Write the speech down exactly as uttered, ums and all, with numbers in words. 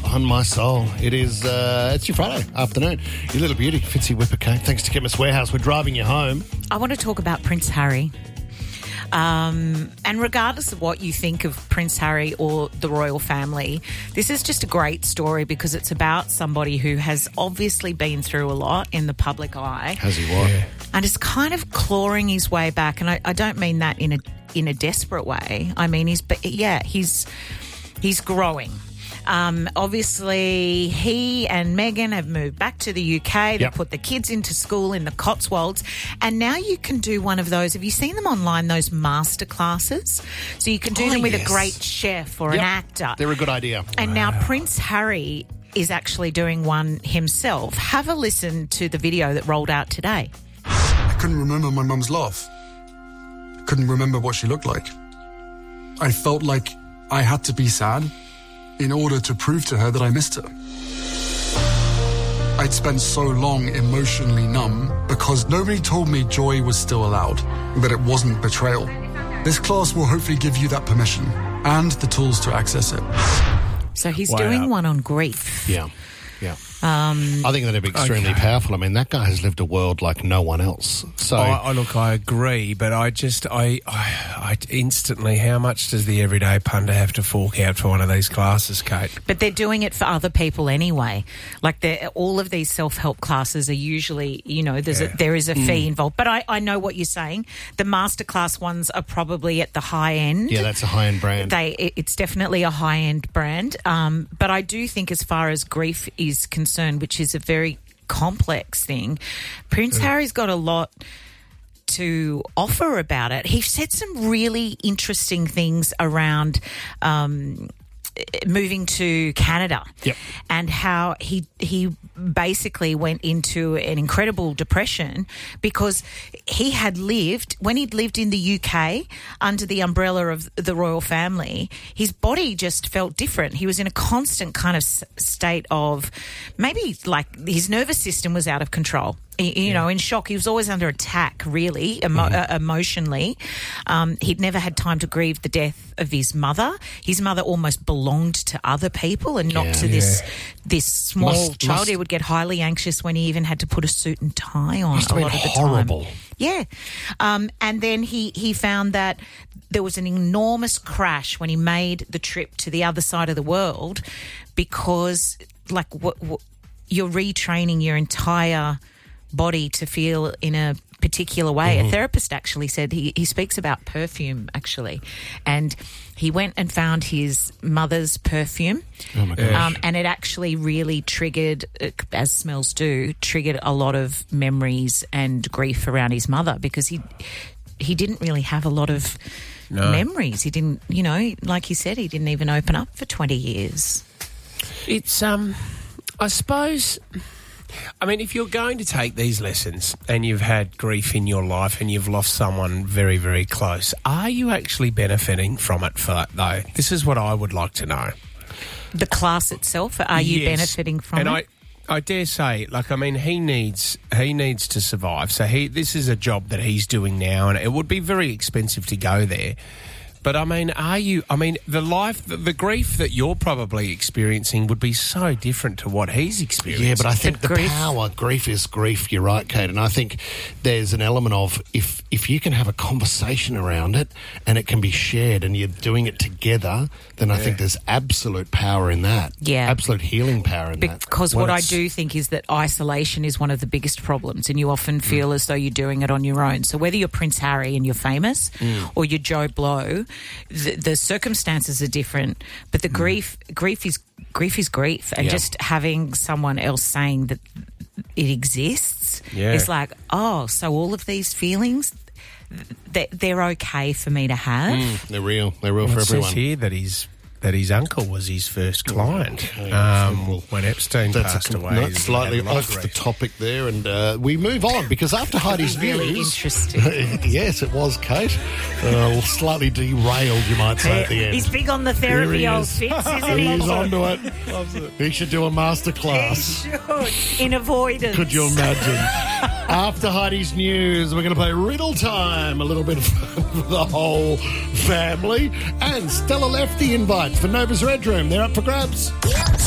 on my soul. It is, uh, it's your Friday afternoon. Your little beauty, Fitzy Whippercake. Thanks to Chemist Warehouse. We're driving you home. I want to talk about Prince Harry. Um, and regardless of what you think of Prince Harry or the royal family, this is just a great story because it's about somebody who has obviously been through a lot in the public eye. Has he what? Yeah. And is kind of clawing his way back. And I, I don't mean that in a in a desperate way. I mean, he's, but yeah, he's he's growing. Um, obviously, he and Meghan have moved back to the U K. They yep. put the kids into school in the Cotswolds. And now you can do one of those. Have you seen them online, those master classes? So you can do oh, them with yes. a great chef or yep. an actor. They're a good idea. And wow. now Prince Harry is actually doing one himself. Have a listen to the video that rolled out today. I couldn't remember my mum's laugh. I couldn't remember what she looked like. I felt like I had to be sad in order to prove to her that I missed her. I'd spent so long emotionally numb because nobody told me joy was still allowed, that it wasn't betrayal. This class will hopefully give you that permission and the tools to access it. So he's Wow. doing one on grief. Yeah, yeah. Um, I think that'd be extremely okay. powerful. I mean, that guy has lived a world like no one else. So, I, I look, I agree, but I just, I, I, I instantly, how much does the everyday punter have to fork out for one of these classes, Kate? But they're doing it for other people anyway. Like they're- all of these self-help classes are usually, you know, there's Yeah. a, there is a fee Mm. involved. But I, I know what you're saying. The masterclass ones are probably at the high end. yeah, that's a high-end brand. They, it- it's definitely a high-end brand. Um, but I do think as far as grief is concerned, which is a very complex thing, Prince Harry's got a lot to offer about it. He said some really interesting things around um, moving to Canada Yep. and how he he basically went into an incredible depression because he had lived, when he'd lived in the U K under the umbrella of the royal family, his body just felt different. He was in a constant kind of s- state of maybe like his nervous system was out of control. You you know, in shock. He was always under attack, really, emo- Mm-hmm. uh, emotionally. Um, he'd never had time to grieve the death of his mother. His mother almost belonged to other people and not Yeah. to this Yeah. this small Must- child. must- He would get highly anxious when he even had to put a suit and tie on Must a have lot been of the horrible. time. Yeah. Um, and then he, he found that there was an enormous crash when he made the trip to the other side of the world because, like, what, what, you're retraining your entire body to feel in a particular way. Mm-hmm. A therapist actually said he, he speaks about perfume, actually. And he went and found his mother's perfume. Oh, my gosh. Um, and it actually really triggered, uh, as smells do, triggered a lot of memories and grief around his mother because he he didn't really have a lot of No. memories. He didn't, you know, like he said, he didn't even open up for twenty years. It's, um, I suppose, I mean, if you're going to take these lessons and you've had grief in your life and you've lost someone very, very close, are you actually benefiting from it for that, though? This is what I would like to know. The class itself, are you Yes. benefiting from and it? I, I dare say, like, I mean, he needs he needs to survive. So he this is a job that he's doing now, and it would be very expensive to go there. But, I mean, are you... I mean, the life, the, the grief that you're probably experiencing would be so different to what he's experiencing. Yeah, but I think The the, grief. power, grief is grief, you're right, Kate, and I think there's an element of if if you can have a conversation around it and it can be shared and you're doing it together, then I think there's absolute power in that. Yeah. Absolute healing power in that. Because When what I it's- do think is that isolation is one of the biggest problems, and you often feel as though you're doing it on your own. So whether you're Prince Harry and you're famous or you're Joe Blow, the, the circumstances are different, but the grief grief is grief is grief, and Yeah. just having someone else saying that it exists Yeah. is like, oh, so all of these feelings, they, they're okay for me to have. Mm, they're real. They're real Well, for it everyone. says here that he's that his uncle was his first client Okay, um, well, when Epstein That's passed a, away. no, He's slightly had a lot of off the grief. topic there, and uh, we move on because after Heidi's Really views, interesting. yes, it was Kate. Uh, slightly derailed, you might say, at the end. He's big on the Here therapy, he old is. Fitz, isn't he? He's onto it. He should do a master class. He should, in avoidance. Could you imagine? After Heidi's news, we're going to play Riddle Time. A little bit of fun for the whole family. And Stella left the invite for Nova's Red Room. They're up for grabs.